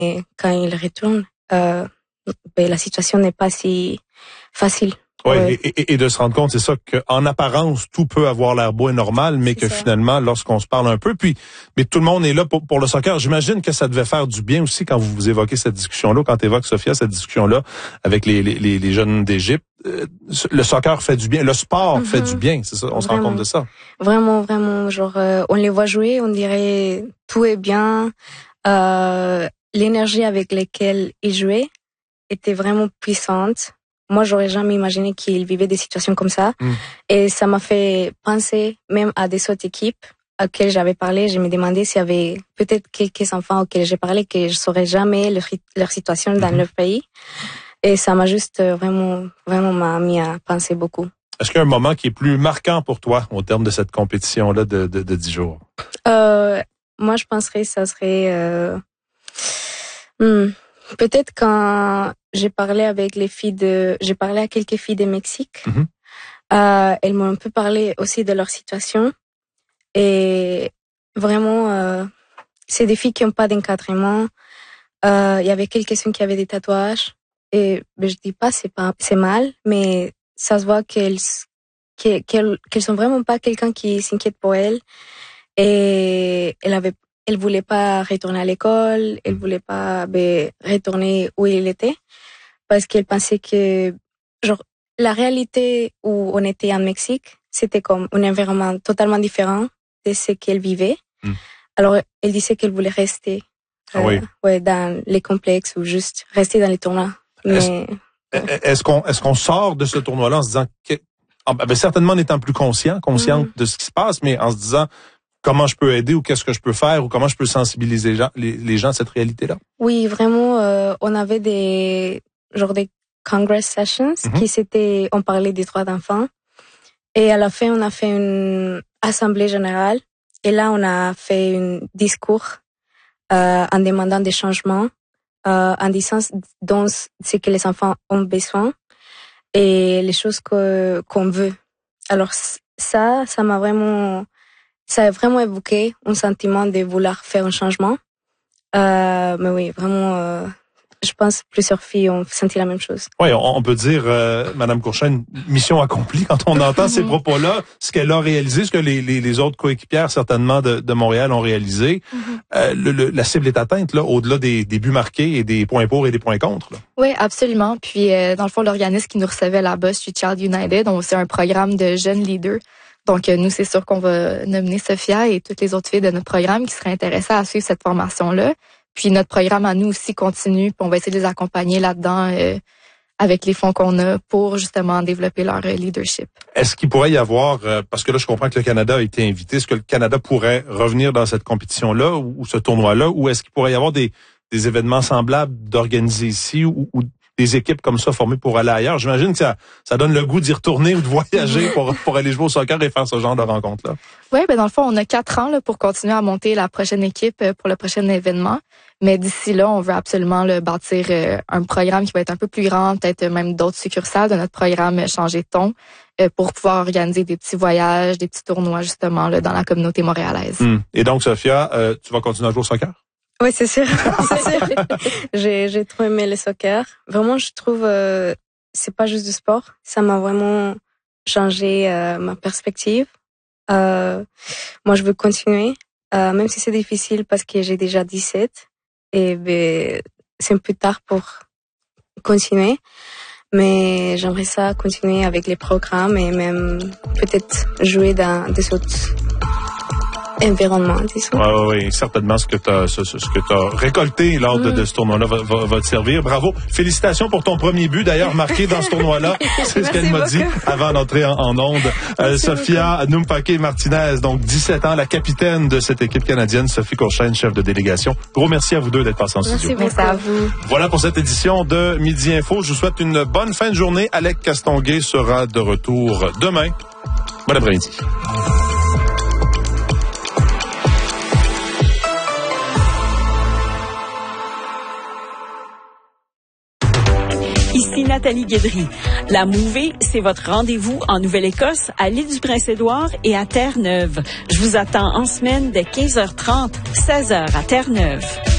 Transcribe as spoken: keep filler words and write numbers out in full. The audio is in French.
Et quand il retourne, euh, ben, la situation n'est pas si facile. Oui, ouais. et, et, et de se rendre compte, c'est ça, qu'en apparence, tout peut avoir l'air beau et normal, mais C'est que ça. finalement, lorsqu'on se parle un peu, puis mais tout le monde est là pour, pour le soccer. J'imagine que ça devait faire du bien aussi quand vous, vous évoquez cette discussion-là, quand tu évoques, Sophia, cette discussion-là avec les, les, les, les jeunes d'Égypte. Euh, le soccer fait du bien, le sport mm-hmm. fait du bien, c'est ça, on vraiment. se rend compte de ça. Vraiment, vraiment, genre, euh, on les voit jouer, on dirait tout est bien. Euh, l'énergie avec laquelle ils jouaient était vraiment puissante. Moi, j'aurais jamais imaginé qu'ils vivaient des situations comme ça. Mm. Et ça m'a fait penser même à des autres équipes auxquelles j'avais parlé. Je me demandais s'il y avait peut-être quelques enfants auxquels j'ai parlé que je saurais jamais leur, leur situation dans mm-hmm. leur pays. Et ça m'a juste vraiment, vraiment m'a mis à penser beaucoup. Est-ce qu'il y a un moment qui est plus marquant pour toi au terme de cette compétition-là de, de, de dix jours? Euh, moi, je penserais que ça serait... Euh, hmm, peut-être quand j'ai parlé avec les filles de... J'ai parlé à quelques filles de Mexique. Mm-hmm. Euh, elles m'ont un peu parlé aussi de leur situation. Et vraiment, euh, c'est des filles qui n'ont pas d'encadrement. Euh, il y avait quelques-unes qui avaient des tatouages. Et ben, je dis pas c'est pas c'est mal, mais ça se voit qu'elles qu'elles qu'elles sont vraiment pas quelqu'un qui s'inquiète pour elles. Et elle avait elle voulait pas retourner à l'école, elle voulait pas ben, retourner où elle était parce qu'elle pensait que genre la réalité où on était en Mexique, c'était comme un environnement totalement différent de ce qu'elle vivait. Mm. Alors elle disait qu'elle voulait rester ah euh, oui. ouais dans les complexes ou juste rester dans les tournois. Mais, est-ce, ouais. est-ce qu'on est-ce qu'on sort de ce tournoi-là en se disant que, ben certainement en étant plus conscient, consciente mm. de ce qui se passe, mais en se disant comment je peux aider ou qu'est-ce que je peux faire ou comment je peux sensibiliser les gens, les, les gens à cette réalité-là? Oui, vraiment, euh, on avait des genre des Congress sessions mm-hmm. qui c'était, on parlait des droits d'enfants et à la fin on a fait une assemblée générale et là on a fait un discours euh, en demandant des changements. Euh, en disant dont ce que les enfants ont besoin et les choses que qu'on veut. Alors ça, ça m'a vraiment, ça a vraiment évoqué un sentiment de vouloir faire un changement. Euh, mais oui, vraiment, euh, je pense que plusieurs filles ont senti la même chose. Oui, on, on peut dire, euh, Madame Courchaine, mission accomplie quand on entend ces propos-là, ce qu'elle a réalisé, ce que les, les, les autres coéquipières certainement de, de Montréal ont réalisé. Mm-hmm. Euh, le, le, la cible est atteinte là, au-delà des, des buts marqués et des points pour et des points contre. Là. Oui, absolument. Puis euh, dans le fond, l'organisme qui nous recevait là-bas, Street Child United, on c'est un programme de jeunes leaders. Donc euh, nous, c'est sûr qu'on va nominer Sophia et toutes les autres filles de notre programme qui seraient intéressées à suivre cette formation-là. Puis notre programme à nous aussi continue, puis on va essayer de les accompagner là-dedans euh, avec les fonds qu'on a pour justement développer leur euh, leadership. Est-ce qu'il pourrait y avoir, euh, parce que là je comprends que le Canada a été invité, est-ce que le Canada pourrait revenir dans cette compétition-là ou, ou ce tournoi-là, ou est-ce qu'il pourrait y avoir des, des événements semblables d'organiser ici ou, ou des équipes comme ça formées pour aller ailleurs? J'imagine que ça, ça donne le goût d'y retourner ou de voyager pour, pour aller jouer au soccer et faire ce genre de rencontre-là. Oui, ben dans le fond, on a quatre ans là, pour continuer à monter la prochaine équipe pour le prochain événement. Mais d'ici là, on veut absolument là, bâtir euh, un programme qui va être un peu plus grand, peut-être même d'autres succursales de notre programme changer de ton euh, pour pouvoir organiser des petits voyages, des petits tournois justement là, dans la communauté montréalaise. Hum. Et donc, Sophia, euh, tu vas continuer à jouer au soccer? Oui, c'est sûr. c'est sûr. j'ai, j'ai trop aimé le soccer. Vraiment, je trouve euh, c'est pas juste du sport. Ça m'a vraiment changé euh, ma perspective. Euh, moi, je veux continuer, euh, même si c'est difficile parce que j'ai déjà dix-sept. Et ben, c'est un peu tard pour continuer. Mais j'aimerais ça continuer avec les programmes et même peut-être jouer dans des autres environnement, disons. Oui, oui, oui, certainement ce que tu as ce, ce que tu as récolté lors de, de ce tournoi-là va, va, va te servir. Bravo. Félicitations pour ton premier but, d'ailleurs, marqué dans ce tournoi-là. C'est ce qu'elle m'a dit avant d'entrer en, en onde. Euh, Sophia Numpake Martinez, donc dix-sept ans, la capitaine de cette équipe canadienne, Sophie Courchaine, chef de délégation. Gros merci à vous deux d'être passés en studio. Merci beaucoup à vous. Voilà pour cette édition de Midi Info. Je vous souhaite une bonne fin de journée. Alec Castonguay sera de retour demain. Bon après-midi. Ici Nathalie Guédry. La Mouvée, c'est votre rendez-vous en Nouvelle-Écosse, à l'île du Prince-Édouard et à Terre-Neuve. Je vous attends en semaine dès quinze heures trente, seize heures à Terre-Neuve.